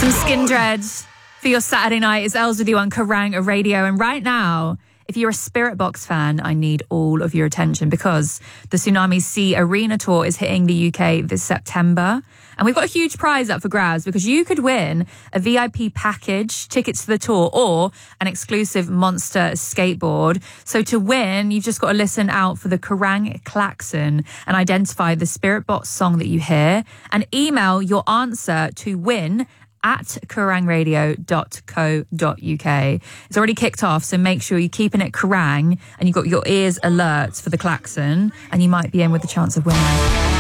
Some skin dreads for your Saturday night. It's Els with you on Kerrang Radio. And right now, if you're a Spirit Box fan, I need all of your attention because the Tsunami Sea Arena Tour is hitting the UK this September. And we've got a huge prize up for grabs because you could win a VIP package, tickets to the tour, or an exclusive Monster skateboard. So to win, you've just got to listen out for the Kerrang klaxon and identify the Spirit Box song that you hear and email your answer to win@kerrangradio.co.uk. It's already kicked off, so make sure you're keeping it Kerrang and you've got your ears alert for the klaxon and you might be in with a chance of winning.